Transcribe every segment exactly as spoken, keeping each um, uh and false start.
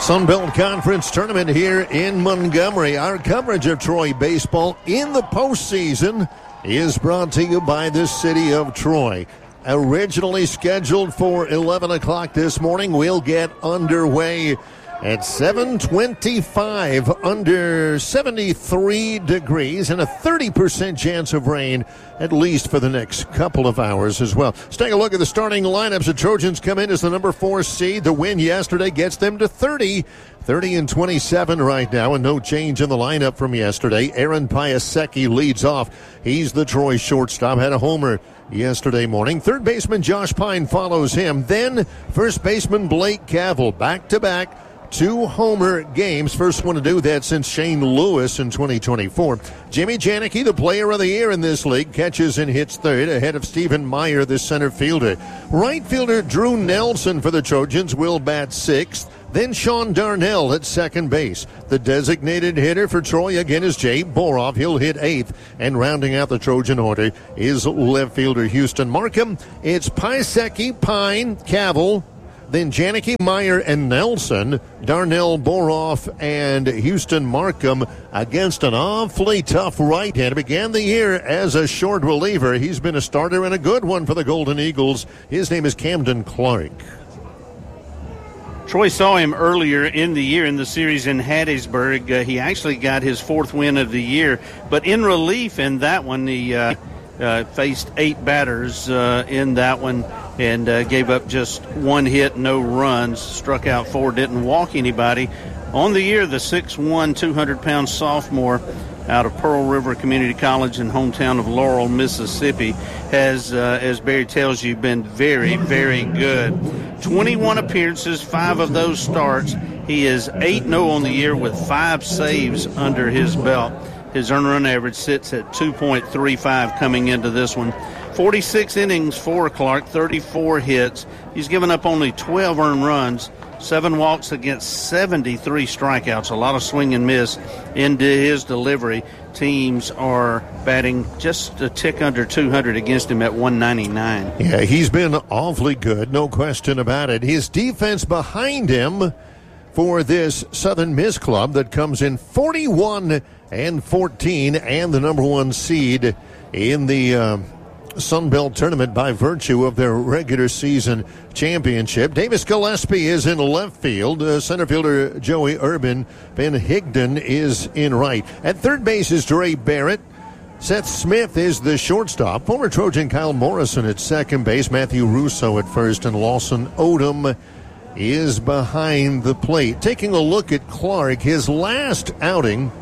Sun Belt Conference Tournament here in Montgomery. Our coverage of Troy baseball in the postseason is brought to you by the city of Troy. Originally scheduled for eleven o'clock this morning, we'll get underway at seven twenty-five, under seventy-three degrees, and a thirty percent chance of rain, at least for the next couple of hours as well. Let's take a look at the starting lineups. The Trojans come in as the number four seed. The win yesterday gets them to thirty. thirty and twenty-seven right now, and no change in the lineup from yesterday. Aaron Piasecki leads off. He's the Troy shortstop, had a homer yesterday morning. Third baseman Josh Pine follows him. Then first baseman Blake Cavell, back-to-back two homer games. First one to do that since Shane Lewis in twenty twenty-four. Jimmy Janicki, the player of the year in this league, catches and hits third ahead of Stephen Meyer, the center fielder. Right fielder Drew Nelson for the Trojans will bat sixth. Then Sean Darnell at second base. The designated hitter for Troy again is Jay Boroff. He'll hit eighth. And rounding out the Trojan order is left fielder Houston Markham. It's Piasecki, Pine, Cavell, then Janicki, Meyer, and Nelson. Darnell, Boroff, and Houston Markham against an awfully tough right-hander. Began the year as a short reliever. He's been a starter and a good one for the Golden Eagles. His name is Camden Clark. Troy saw him earlier in the year in the series in Hattiesburg. Uh, he actually got his fourth win of the year. But in relief in that one, he uh, uh, faced eight batters uh, in that one and uh, gave up just one hit, no runs, struck out four, didn't walk anybody. On the year, the six one, two hundred pound sophomore out of Pearl River Community College and hometown of Laurel, Mississippi, has, uh, as Barry tells you, been very, very good. twenty-one appearances, five of those starts. He is eight and oh on the year with five saves under his belt. His earned run average sits at two point three five coming into this one. forty-six innings for Clark, thirty-four hits. He's given up only twelve earned runs, seven walks against seventy-three strikeouts. A lot of swing and miss into his delivery. Teams are batting just a tick under two hundred against him at one ninety-nine. Yeah, he's been awfully good, no question about it. His defense behind him for this Southern Miss club that comes in forty-one and fourteen and the number one seed in the uh, Sun Belt Tournament by virtue of their regular season championship. Davis Gillespie is in left field. Uh, center fielder Joey Urban. Ben Higdon is in right. At third base is Dre Barrett. Seth Smith is the shortstop. Former Trojan Kyle Morrison at second base. Matthew Russo at first. And Lawson Odom is behind the plate. Taking a look at Clark, his last outing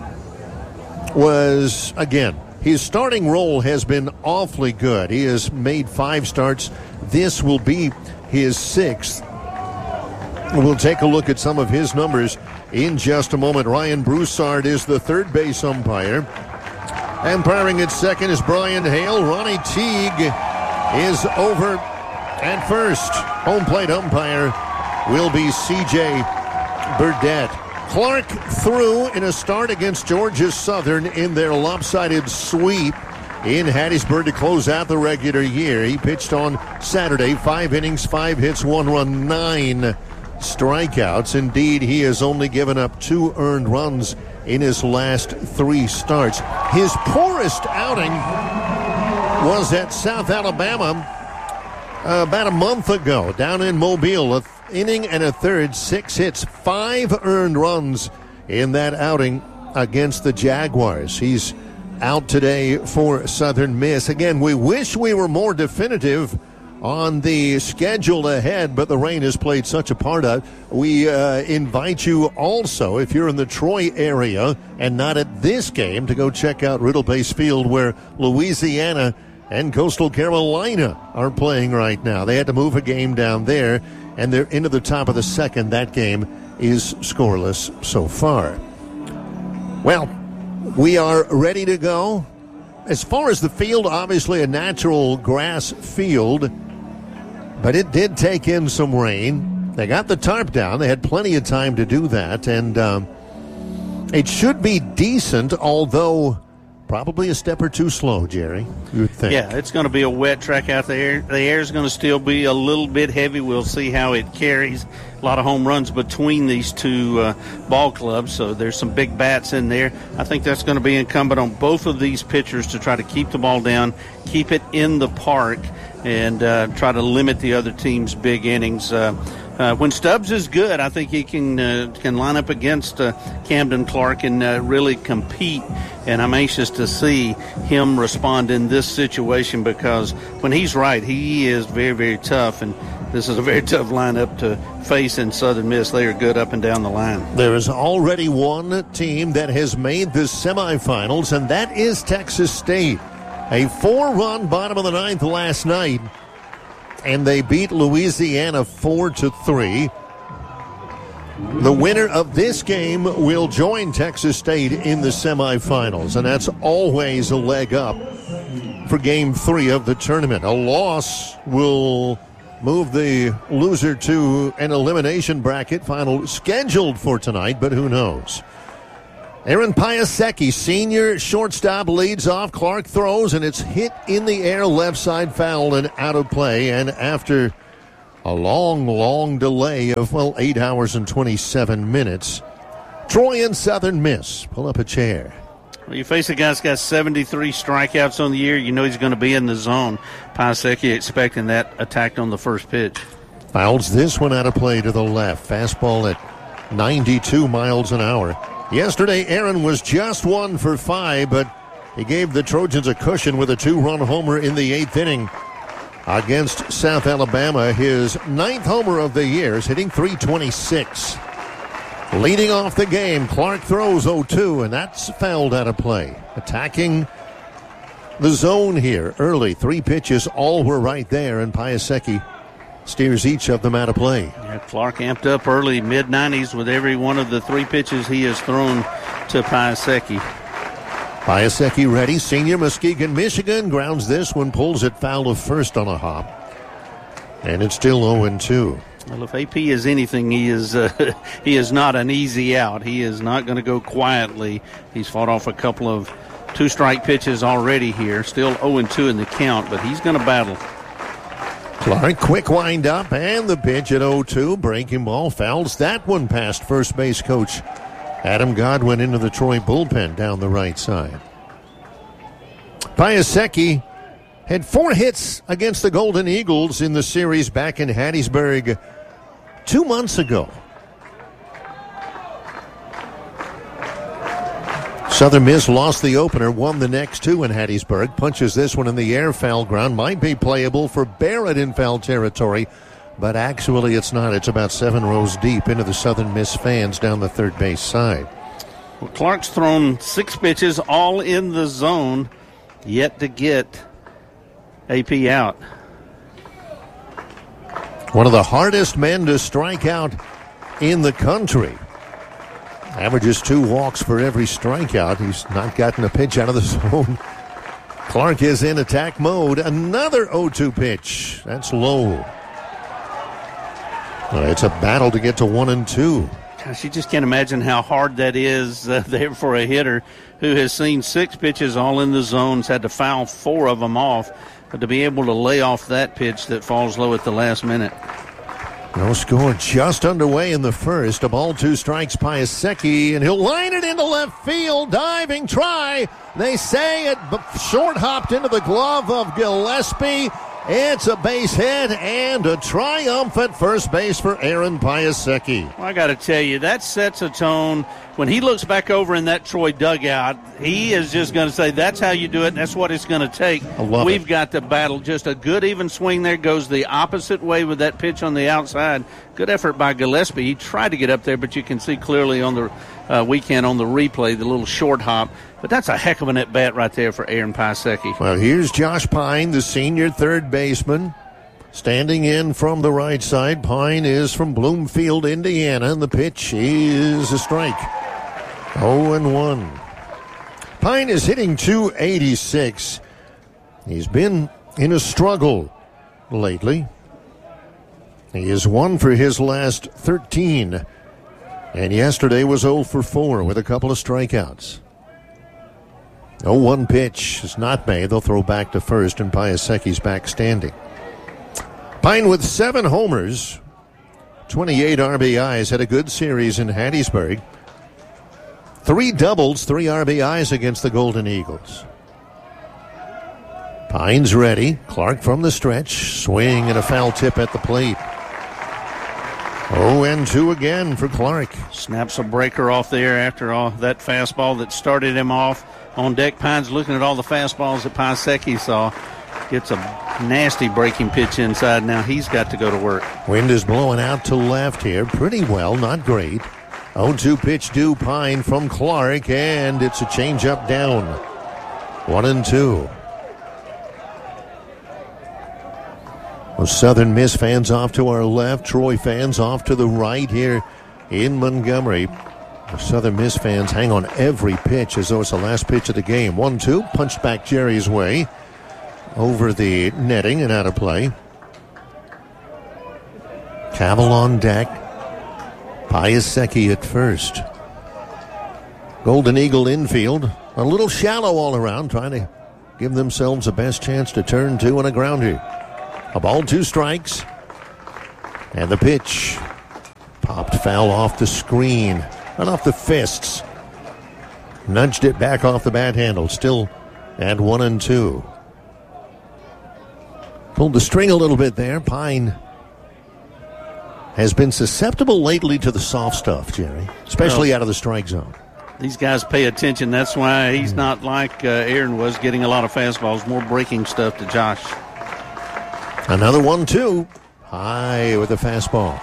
was, again, his starting role has been awfully good. He has made five starts. This will be his sixth. We'll take a look at some of his numbers in just a moment. Ryan Broussard is the third base umpire. Umpiring at second is Brian Hale. Ronnie Teague is over at first. Home plate umpire will be C J Burdett. Clark threw in a start against Georgia Southern in their lopsided sweep in Hattiesburg to close out the regular year. He pitched on Saturday, five innings, five hits, one run, nine strikeouts. Indeed, he has only given up two earned runs in his last three starts. His poorest outing was at South Alabama uh, about a month ago, down in Mobile. A th- inning and a third, six hits, five earned runs in that outing against the Jaguars. He's out today for Southern Miss. Again, we wish we were more definitive on the schedule ahead, but the rain has played such a part of it. We uh, invite you also, if you're in the Troy area and not at this game, to go check out Riddle Pace Field, where Louisiana and Coastal Carolina are playing right now. They had to move a game down there, and they're into the top of the second. That game is scoreless so far. Well, we are ready to go. As far as the field, obviously a natural grass field, but it did take in some rain. They got the tarp down. They had plenty of time to do that, and um, it should be decent, although probably a step or two slow, Jerry, you would think. Yeah, it's going to be a wet track out there. The air is going to still be a little bit heavy. We'll see how it carries. A lot of home runs between these two uh, ball clubs, so there's some big bats in there. I think that's going to be incumbent on both of these pitchers to try to keep the ball down, keep it in the park, and uh, try to limit the other team's big innings. Uh, uh, when Stubbs is good, I think he can uh, can line up against uh, Camden Clark and uh, really compete, and I'm anxious to see him respond in this situation because when he's right, he is very, very tough, and this is a very tough lineup to face in Southern Miss. They are good up and down the line. There is already one team that has made the semifinals, and that is Texas State. A four-run bottom of the ninth last night, and they beat Louisiana four to three. The winner of this game will join Texas State in the semifinals, and that's always a leg up for game three of the tournament. A loss will move the loser to an elimination bracket final scheduled for tonight, but who knows? Aaron Piasecki, senior shortstop, leads off. Clark throws, and it's hit in the air, left side foul and out of play. And after a long, long delay of, well, eight hours and twenty-seven minutes, Troy and Southern Miss. Pull up a chair. Well, you face a guy that's got seventy-three strikeouts on the year. You know he's going to be in the zone. Piasecki expecting that attacked on the first pitch. Fouls this one out of play to the left. Fastball at ninety-two miles an hour. Yesterday, Aaron was just one for five, but he gave the Trojans a cushion with a two-run homer in the eighth inning against South Alabama. His ninth homer of the year is hitting three twenty-six. Leading off the game, Clark throws oh two, and that's fouled out of play. Attacking the zone here early. Three pitches, all were right there, and Piasecki steers each of them out of play. Yeah, Clark amped up early, mid nineties, with every one of the three pitches he has thrown to Piasecki. Piasecki ready. Senior, Muskegon, Michigan. Grounds this one, pulls it foul of first on a hop. And it's still oh and two. Well, if A P is anything, he is uh, he is not an easy out. He is not going to go quietly. He's fought off a couple of two-strike pitches already here. Still oh and two in the count, but he's going to battle. Clark, quick wind up, and the pitch at oh two. Breaking ball, fouls that one past first base coach Adam Godwin into the Troy bullpen down the right side. Piasecki had four hits against the Golden Eagles in the series back in Hattiesburg two months ago. Southern Miss lost the opener, won the next two in Hattiesburg. Punches this one in the air, foul ground. Might be playable for Barrett in foul territory, but actually it's not. It's about seven rows deep into the Southern Miss fans down the third base side. Well, Clark's thrown six pitches, all in the zone, yet to get A P out. One of the hardest men to strike out in the country. Averages two walks for every strikeout. He's not gotten a pitch out of the zone. Clark is in attack mode. Another oh two pitch. That's low. Uh, it's a battle to get to one and two. Gosh, you just can't imagine how hard that is uh, there for a hitter who has seen six pitches all in the zones, had to foul four of them off, but to be able to lay off that pitch that falls low at the last minute. No score, just underway in the first. A ball, two strikes, Piasecki, and he'll line it into left field. Diving try. They say it short hopped into the glove of Gillespie. It's a base hit and a triumph at first base for Aaron Piasecki. Well, I got to tell you, that sets a tone. When he looks back over in that Troy dugout, he is just going to say, that's how you do it. That's what it's going to take. I love We've it. got to battle. Just a good even swing there. Goes the opposite way with that pitch on the outside. Good effort by Gillespie. He tried to get up there, but you can see clearly on the uh, weekend on the replay, the little short hop. But that's a heck of an at-bat right there for Aaron Piasecki. Well, here's Josh Pine, the senior third baseman, standing in from the right side. Pine is from Bloomfield, Indiana, and the pitch is a strike. oh and one. Pine is hitting two eighty-six. He's been in a struggle lately. He is one for his last thirteen. And yesterday was oh for four with a couple of strikeouts. oh one pitch is not made. They'll throw back to first, and Piaseki's back standing. Pine with seven homers, twenty-eight R B Is, had a good series in Hattiesburg. Three doubles, three R B Is against the Golden Eagles. Pine's ready. Clark from the stretch. Swing and a foul tip at the plate. oh and two again for Clark. Snaps a breaker off there after all that fastball that started him off on deck. Pine's looking at all the fastballs that Piasecki saw. Gets a nasty breaking pitch inside. Now he's got to go to work. Wind is blowing out to left here. Pretty well, not great. oh two pitch due Pine from Clark, and it's a changeup down. One and two. Well, Southern Miss fans off to our left. Troy fans off to the right here in Montgomery. The Southern Miss fans hang on every pitch as though it's the last pitch of the game. one two, punched back Jerry's way. Over the netting and out of play. Cavill on deck. Piasecki at first. Golden Eagle infield. A little shallow all around, trying to give themselves the best chance to turn two on a grounder. A ball, two strikes. And the pitch. Popped foul off the screen. Not off the fists. Nudged it back off the bat handle. Still at one and two. Pulled the string a little bit there. Pine has been susceptible lately to the soft stuff, Jerry, especially well, out of the strike zone. These guys pay attention. That's why he's mm. not like uh, Aaron was, getting a lot of fastballs, more breaking stuff to Josh. Another one, two. High with a fastball.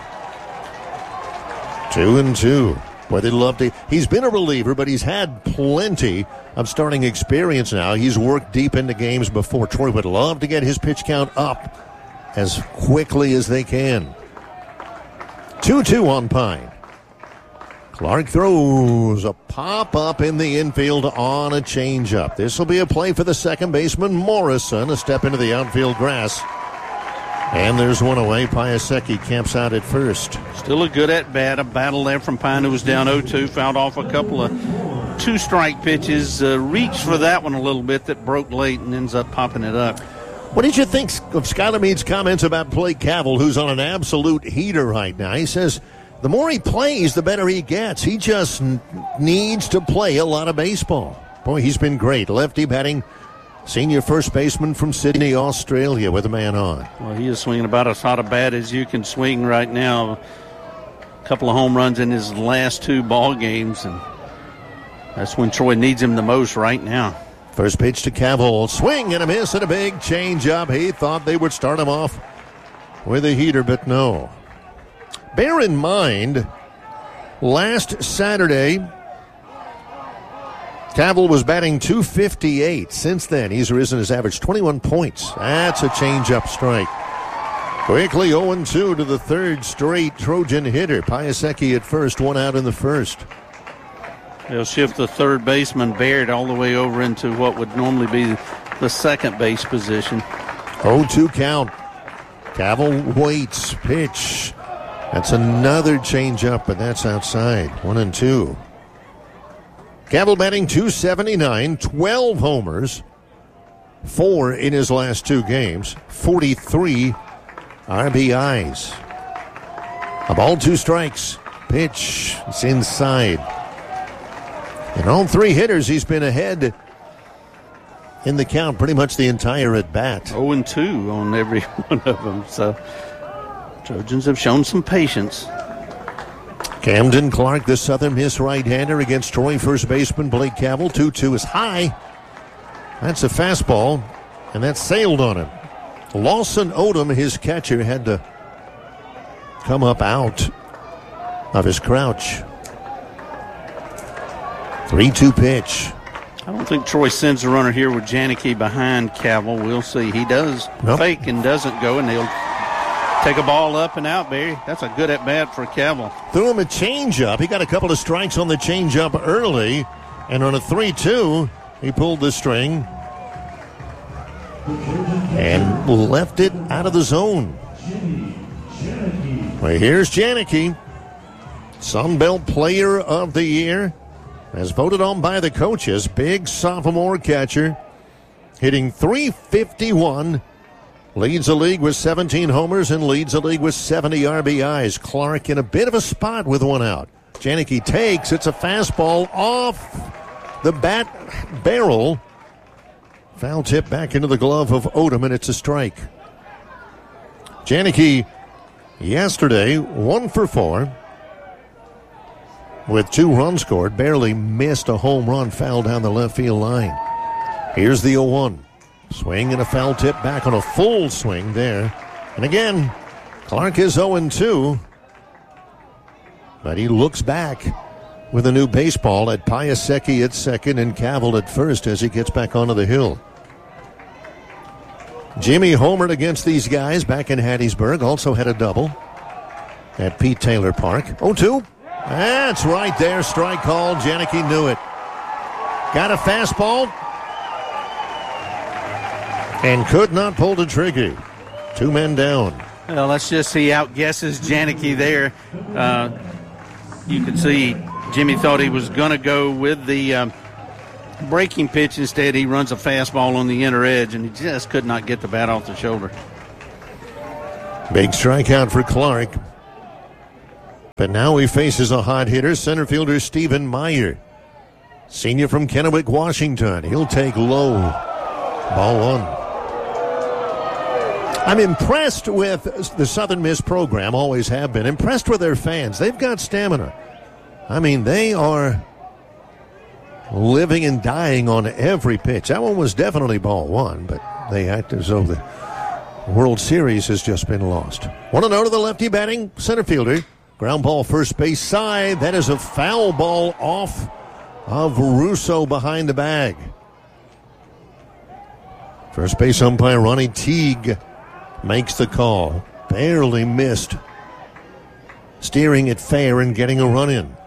Two and two. Boy, they'd love to. He's been a reliever, but he's had plenty of starting experience now. He's worked deep into games before. Troy would love to get his pitch count up as quickly as they can. two two on Pine. Clark throws a pop-up in the infield on a changeup. This will be a play for the second baseman, Morrison. A step into the outfield grass. And there's one away. Piasecki camps out at first. Still a good at-bat. A battle there from Pine, who was down oh two. Fouled off a couple of two-strike pitches. Uh, reached for that one a little bit that broke late and ends up popping it up. What did you think of Skylar Meade's comments about Blake Cavill, who's on an absolute heater right now? He says the more he plays, the better he gets. He just n- needs to play a lot of baseball. Boy, he's been great. Lefty batting. Senior first baseman from Sydney, Australia, with a man on. Well, he is swinging about as hot a bat as you can swing right now. A couple of home runs in his last two ball games, and that's when Troy needs him the most right now. First pitch to Cavill. Swing and a miss and a big changeup. He thought they would start him off with a heater, but no. Bear in mind, last Saturday, Cavill was batting two fifty-eight. Since then, he's risen his average twenty-one points. That's a changeup strike. Quickly oh and two to the third straight Trojan hitter. Piasecki at first, one out in the first. They'll shift the third baseman, Baird, all the way over into what would normally be the second base position. oh two count. Cavill waits. Pitch. That's another changeup, but that's outside. One and two. Cavill batting two seventy-nine, twelve homers, four in his last two games, forty-three R B Is. A ball, two strikes. Pitch. It's inside. And all three hitters, he's been ahead in the count pretty much the entire at-bat. oh and two on every one of them. So Trojans have shown some patience. Camden Clark, the Southern Miss right-hander, against Troy first baseman Blake Cavill. two two is high. That's a fastball, and that sailed on him. Lawson Odom, his catcher, had to come up out of his crouch. three two pitch. I don't think Troy sends a runner here with Janicki behind Cavill. We'll see. He does nope. fake and doesn't go, and they'll take a ball up and out, Barry. That's a good at-bat for Cavill. Threw him a changeup. He got a couple of strikes on the changeup early, and on a three two, he pulled the string and left it out of the zone. Well, here's Janicki, Sun Belt Player of the Year. as voted on by the coaches. Big sophomore catcher, hitting three fifty-one. Leads the league with seventeen homers and leads the league with seventy R B Is. Clark in a bit of a spot with one out. Janicki takes. It's a fastball off the bat barrel. Foul tip back into the glove of Odom, and it's a strike. Janicki yesterday, one for four. With two runs scored, barely missed a home run foul down the left field line. Here's the oh one. Swing and a foul tip back on a full swing there. And again, Clark is oh and two. But he looks back with a new baseball at Piasecki at second and Cavill at first as he gets back onto the hill. Jimmy homered against these guys back in Hattiesburg. Also had a double at Pete Taylor Park. oh two. That's right there. Strike call. Janicki knew it. Got a fastball and could not pull the trigger. Two men down. Well, let's just see. Outguesses Janicki there. Uh, you can see Jimmy thought he was going to go with the um, breaking pitch. Instead, he runs a fastball on the inner edge, and he just could not get the bat off the shoulder. Big strikeout for Clark. But now he faces a hot hitter, center fielder Stephen Meyer. Senior from Kennewick, Washington. He'll take low. Ball one. I'm impressed with the Southern Miss program, always have been. Impressed with their fans. They've got stamina. I mean, they are living and dying on every pitch. That one was definitely ball one, but they act as though the World Series has just been lost. Want to know to the lefty batting center fielder. Ground ball first base side. That is a foul ball off of Russo behind the bag. First base umpire Ronnie Teague makes the call. Barely missed. Steering it fair and getting a run in.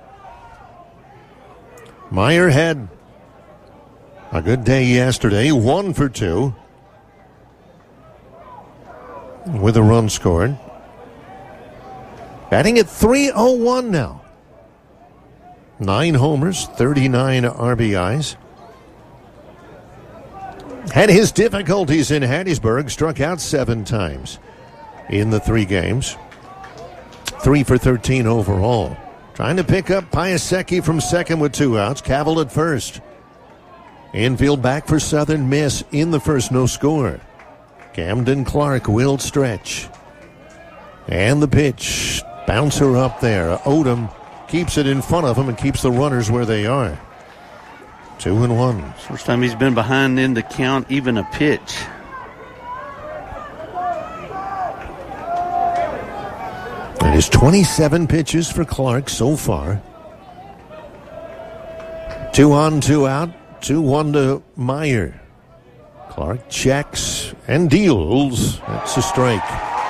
Meyer had a good day yesterday. One for two. With a run scored. Batting at three oh one now. Nine homers, thirty-nine R B Is. Had his difficulties in Hattiesburg, struck out seven times in the three games. Three for thirteen overall. Trying to pick up Piasecki from second with two outs. Cavill at first. Infield back for Southern Miss in the first, no score. Camden Clark will stretch. And the pitch. Bouncer up there. Odom keeps it in front of him and keeps the runners where they are. Two and one. First time he's been behind in the count, even a pitch. It is twenty-seven pitches for Clark so far. Two on, two out. Two one to Meyer. Clark checks and deals. That's a strike.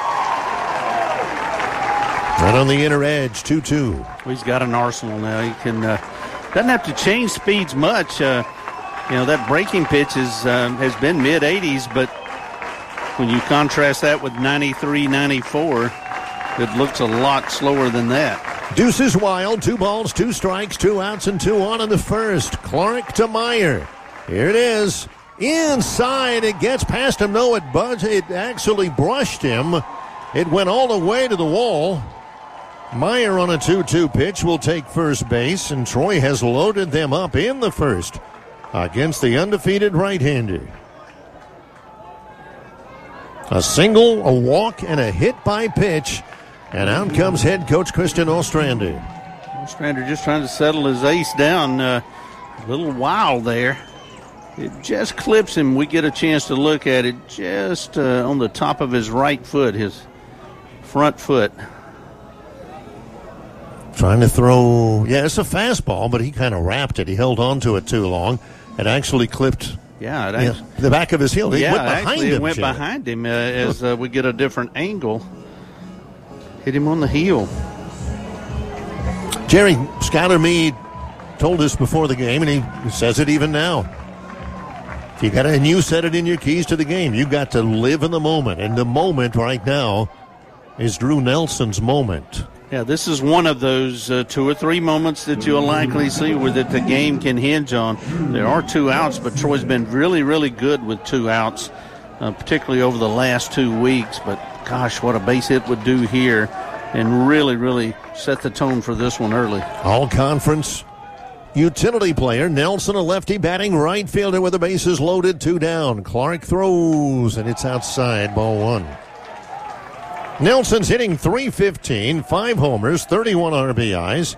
Right on the inner edge, two two. Well, he's got an arsenal now. He can uh, doesn't have to change speeds much. Uh, you know, that breaking pitch is, um, has been mid eighties, but when you contrast that with ninety-three, ninety-four, it looks a lot slower than that. Deuces wild, two balls, two strikes, two outs, and two on in the first. Clark to Meyer. Here it is. Inside, it gets past him. No, it buzzed. It actually brushed him. It went all the way to the wall. Meyer on a two two pitch will take first base, and Troy has loaded them up in the first against the undefeated right-hander. A single, a walk, and a hit by pitch, and out comes head coach Christian Ostrander. Ostrander just trying to settle his ace down. Uh, a little wild there. It just clips him. We get a chance to look at it just uh, on the top of his right foot, his front foot. Trying to throw, yeah, it's a fastball, but he kind of wrapped it. He held on to it too long. It actually clipped yeah, it actually, yeah, the back of his heel. It yeah, went behind actually him, it went Jimmy. behind him uh, as uh, we get a different angle. Hit him on the heel. Jerry Skyler Meade told us before the game, and he says it even now. If you got to, and you said it in your keys to the game, you got to live in the moment. And the moment right now is Drew Nelson's moment. Yeah, this is one of those uh, two or three moments that you'll likely see where that the game can hinge on. There are two outs, but Troy's been really, really good with two outs, uh, particularly over the last two weeks. But, gosh, what a base hit would do here and really, really set the tone for this one early. All-conference utility player, Nelson, a lefty batting right fielder with the bases loaded, two down. Clark throws, and it's outside, ball one. Nelson's hitting three fifteen, five homers, thirty-one R B Is.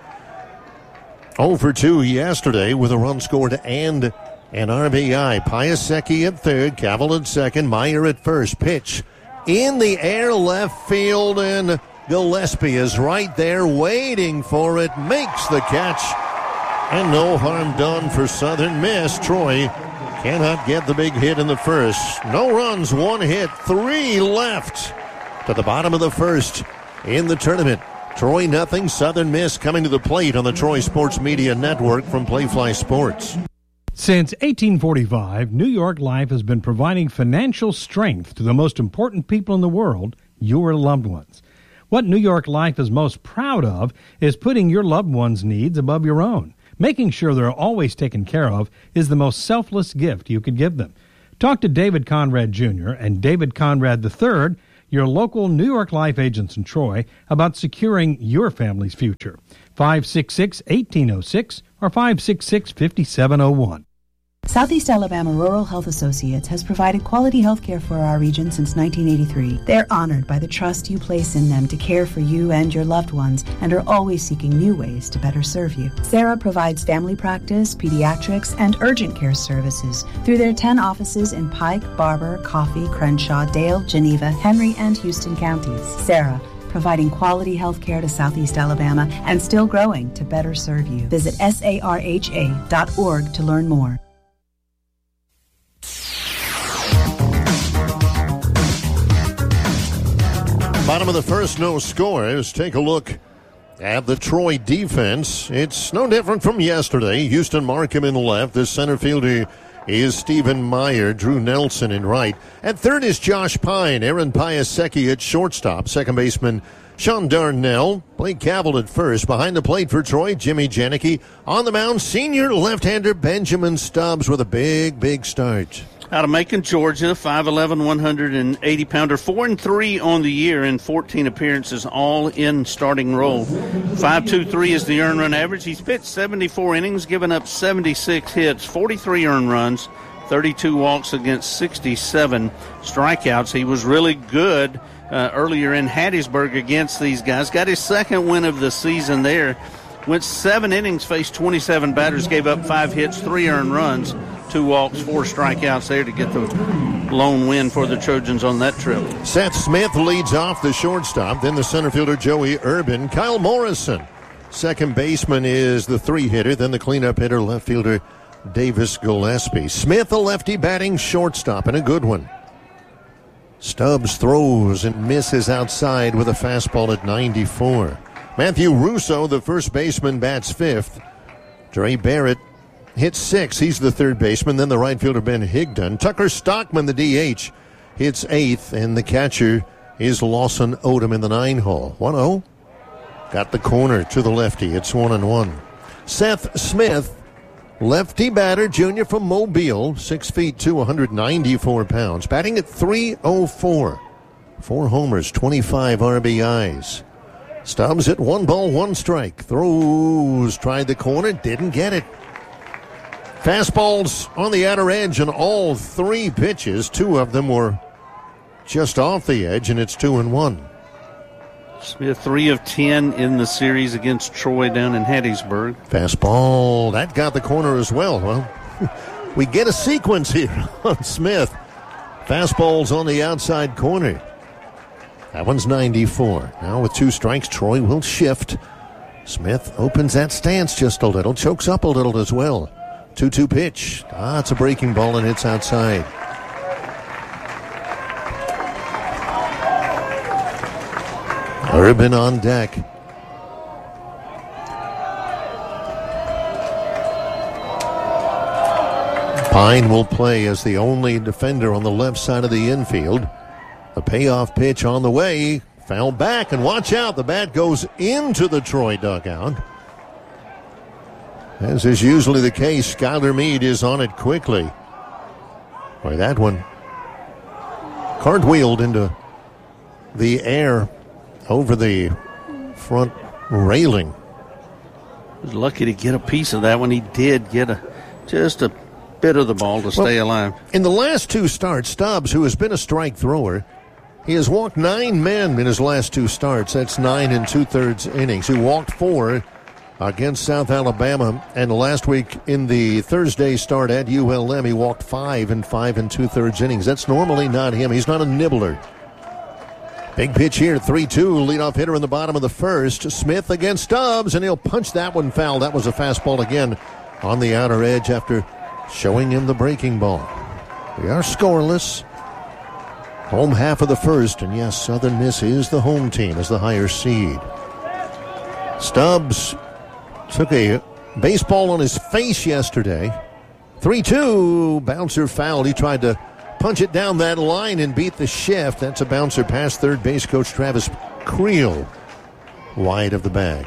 oh for two yesterday with a run scored and an R B I. Piasecki at third, Cavill at second, Meyer at first. Pitch in the air, left field, and Gillespie is right there waiting for it. Makes the catch, and no harm done for Southern Miss. Troy cannot get the big hit in the first. No runs, one hit, three left. To the bottom of the first in the tournament. Troy nothing, Southern Miss coming to the plate on the Troy Sports Media Network from Playfly Sports. Since eighteen forty-five, New York Life has been providing financial strength to the most important people in the world, your loved ones. What New York Life is most proud of is putting your loved ones' needs above your own. Making sure they're always taken care of is the most selfless gift you could give them. Talk to David Conrad Junior and David Conrad the third, your local New York Life agents in Troy, about securing your family's future. five six six, one eight zero six or five six six, five seven zero one. Southeast Alabama Rural Health Associates has provided quality health care for our region since nineteen eighty-three. They're honored by the trust you place in them to care for you and your loved ones, and are always seeking new ways to better serve you. Sarah provides family practice, pediatrics, and urgent care services through their ten offices in Pike, Barber, Coffee, Crenshaw, Dale, Geneva, Henry, and Houston counties. Sarah, providing quality health care to Southeast Alabama and still growing to better serve you. Visit S A R H A dot org to learn more. Bottom of the first, no score. Let's take a look at the Troy defense. It's no different from yesterday. Houston Markham in left. The center fielder is Stephen Meyer. Drew Nelson in right. At third is Josh Pine. Aaron Piasecki at shortstop. Second baseman Sean Darnell. Blake Cavill at first. Behind the plate for Troy, Jimmy Janicki. On the mound, senior left-hander Benjamin Stubbs with a big, big start. Out of Macon, Georgia, five eleven, one hundred eighty pounder, four and three on the year in fourteen appearances, all in starting role. five two three is the earned run average. He's pitched seventy-four innings, given up seventy-six hits, forty-three earned runs, thirty-two walks against sixty-seven strikeouts. He was really good uh, earlier in Hattiesburg against these guys. Got his second win of the season there. Went seven innings, faced twenty-seven batters, gave up five hits, three earned runs, two walks, four strikeouts there to get the lone win for the Trojans on that trip. Seth Smith leads off the shortstop. Then the center fielder, Joey Urban. Kyle Morrison, second baseman, is the three-hitter. Then the cleanup hitter, left fielder, Davis Gillespie. Smith, a lefty, batting shortstop, and a good one. Stubbs throws and misses outside with a fastball at ninety-four. Matthew Russo, the first baseman, bats fifth. Dre Barrett hits sixth. He's the third baseman. Then the right fielder, Ben Higdon. Tucker Stockman, the D H, hits eighth. And the catcher is Lawson Odom in the nine hole. one oh. Got the corner to the lefty. It's one and one. Seth Smith, lefty batter, junior from Mobile, six feet two, one hundred ninety-four pounds, batting at three oh four. Four homers, twenty-five R B Is. Stubbs at one ball, one strike. Throws, tried the corner, didn't get it. Fastballs on the outer edge on all three pitches. Two of them were just off the edge, and it's two and one. Smith, three of ten in the series against Troy down in Hattiesburg. Fastball, that got the corner as well. Well, we get a sequence here on Smith. Fastballs on the outside corner. That one's ninety-four. Now with two strikes, Troy will shift. Smith opens that stance just a little, chokes up a little as well. two two pitch. Ah, it's a breaking ball and it's outside. Urban on deck. Pine will play as the only defender on the left side of the infield. The payoff pitch on the way. Foul back, and watch out. The bat goes into the Troy dugout. As is usually the case, Skylar Meade is on it quickly. Boy, that one cartwheeled into the air over the front railing. He was lucky to get a piece of that one. He did get a just a bit of the ball to stay well, alive. In the last two starts, Stubbs, who has been a strike thrower, he has walked nine men in his last two starts. That's nine and two-thirds innings. He walked four against South Alabama, and last week in the Thursday start at U L M, he walked five and five and two-thirds innings. That's normally not him. He's not a nibbler. Big pitch here, three two, leadoff hitter in the bottom of the first. Smith against Stubbs, and he'll punch that one foul. That was a fastball again on the outer edge after showing him the breaking ball. We are scoreless. Home half of the first, and yes, Southern Miss is the home team as the higher seed. Stubbs took a baseball on his face yesterday. three two, bouncer fouled. He tried to punch it down that line and beat the shift. That's a bouncer past third base coach Travis Creel, wide of the bag.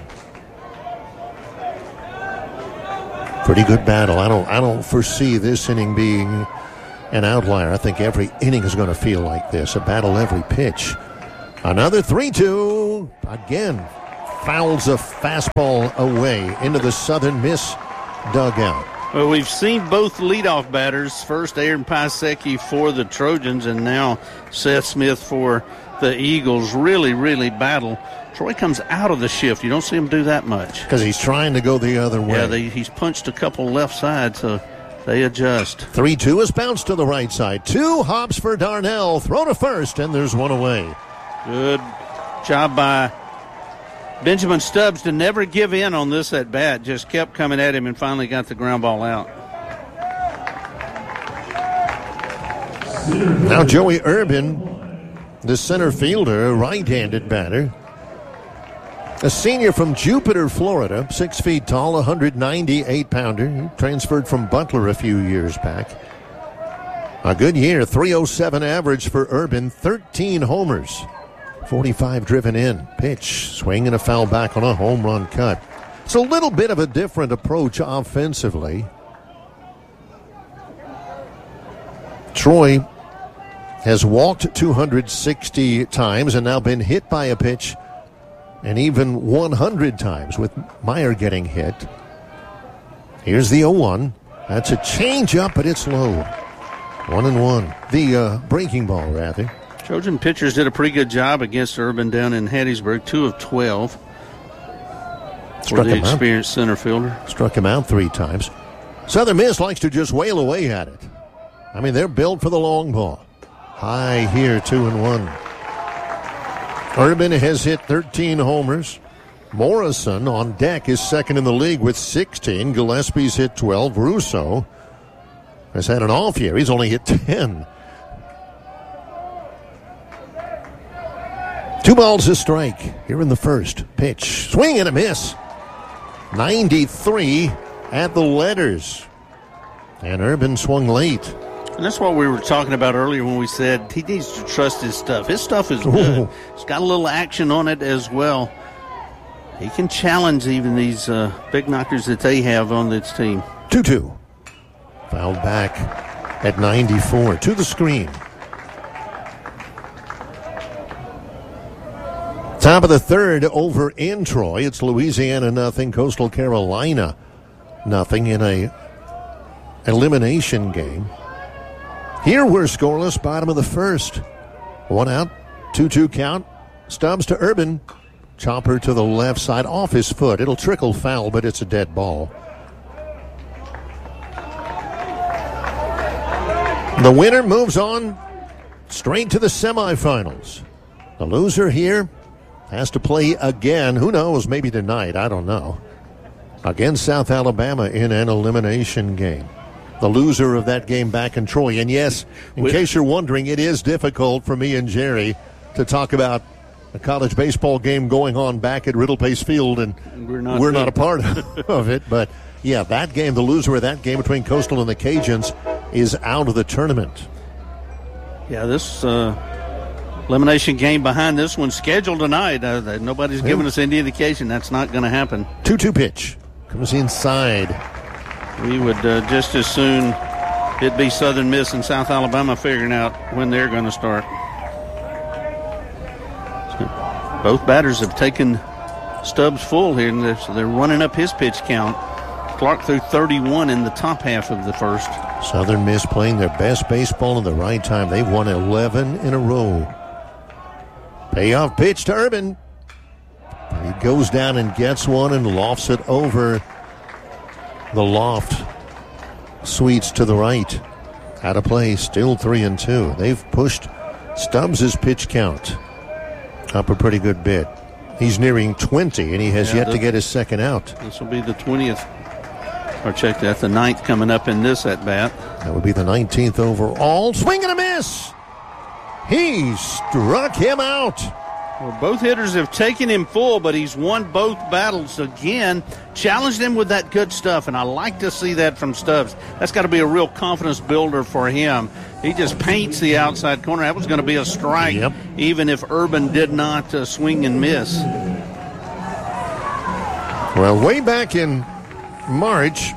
Pretty good battle. I don't I don't foresee this inning being an outlier. I think every inning is going to feel like this, a battle every pitch. Another three two, again, fouls a fastball away into the Southern Miss dugout. Well, we've seen both leadoff batters, first Aaron Piasecki for the Trojans and now Seth Smith for the Eagles, really, really battle. Troy comes out of the shift. You don't see him do that much. Because he's trying to go the other way. Yeah, they, he's punched a couple left side, so they adjust. three two is bounced to the right side. Two hops for Darnell. Throw to first, and there's one away. Good job by Benjamin Stubbs to never give in on this at bat. Just kept coming at him and finally got the ground ball out. Now Joey Urban, the center fielder, right-handed batter. A senior from Jupiter, Florida, six feet tall, one hundred ninety-eight pounder. He transferred from Butler a few years back. A good year, three oh seven average for Urban, thirteen homers, forty-five driven in. Pitch, swing and a foul back on a home run cut. It's a little bit of a different approach offensively. Troy has walked two hundred sixty times and now been hit by a pitch and even one hundred times with Meyer getting hit. Here's the oh one. That's a changeup, but it's low. One and one. The uh, breaking ball, rather. Trojan pitchers did a pretty good job against Urban down in Hattiesburg, two of twelve. For the experienced center fielder. Struck him out three times. Southern Miss likes to just wail away at it. I mean, they're built for the long ball. High here, two and one. Urban has hit thirteen homers. Morrison on deck is second in the league with sixteen. Gillespie's hit twelve. Russo has had an off year. He's only hit ten. Two balls a strike here in the first. Pitch. Swing and a miss. ninety-three at the letters. And Urban swung late. And that's what we were talking about earlier when we said he needs to trust his stuff. His stuff is good. Ooh. It's got a little action on it as well. He can challenge even these uh, big knockers that they have on this team. two two. Fouled back at ninety-four. To the screen. Top of the third over in Troy. It's Louisiana nothing, Coastal Carolina nothing in a elimination game. Here we're scoreless, bottom of the first. One out, two two count. Stubbs to Urban. Chopper to the left side, off his foot. It'll trickle foul, but it's a dead ball. The winner moves on straight to the semifinals. The loser here has to play again. Who knows, maybe tonight, I don't know. Against South Alabama in an elimination game. The loser of that game back in Troy. And yes, in With, case you're wondering, it is difficult for me and Jerry to talk about a college baseball game going on back at Riddle Pace Field, and we're not, we're not a part of it. But, yeah, that game, the loser of that game between Coastal and the Cajuns is out of the tournament. Yeah, this uh, elimination game behind this one scheduled tonight. Uh, nobody's yeah. given us any indication that's not going to happen. two two pitch. Comes inside. We would uh, just as soon it be Southern Miss and South Alabama figuring out when they're going to start. So both batters have taken Stubbs full here, and they're, so they're running up his pitch count. Clark threw thirty-one in the top half of the first. Southern Miss playing their best baseball in the right time. They've won eleven in a row. Payoff pitch to Urban. He goes down and gets one and lofts it over the loft. Sweets to the right. Out of play, still three and two. They've pushed Stubbs' pitch count up a pretty good bit. He's nearing twenty, and he has yeah, yet to get his second out. This will be the twentieth. Or check that, the ninth coming up in this at bat. That would be the nineteenth overall. Swing and a miss. He struck him out. Well, both hitters have taken him full, but he's won both battles again. Challenged him with that good stuff, and I like to see that from Stubbs. That's got to be a real confidence builder for him. He just paints the outside corner. That was going to be a strike, yep. even if Urban did not uh, swing and miss. Well, way back in March,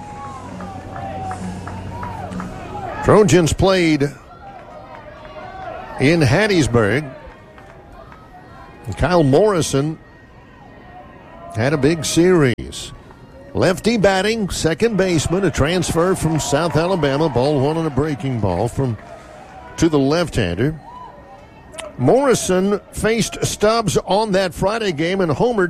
Trojans played in Hattiesburg. And Kyle Morrison had a big series. Lefty batting, second baseman, a transfer from South Alabama. Ball one on a breaking ball from to the left-hander. Morrison faced Stubbs on that Friday game and homered